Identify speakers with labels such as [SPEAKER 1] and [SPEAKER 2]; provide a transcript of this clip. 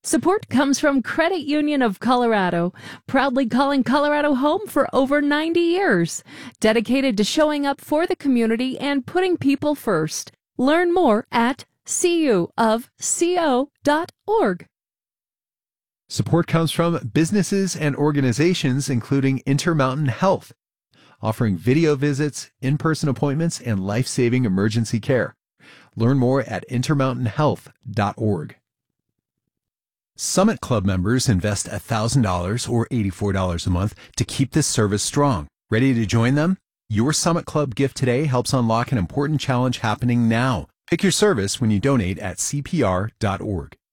[SPEAKER 1] Support comes from Credit Union of Colorado, proudly calling Colorado home for over 90 years, dedicated to showing up for the community and putting people first. Learn more at cuofco.org.
[SPEAKER 2] Support comes from businesses and organizations including Intermountain Health, offering video visits, in-person appointments, and life-saving emergency care. Learn more at intermountainhealth.org. Summit Club members invest $1,000 or $84 a month to keep this service strong. Ready to join them? Your Summit Club gift today helps unlock an important challenge happening now. Pick your service when you donate at CPR.org.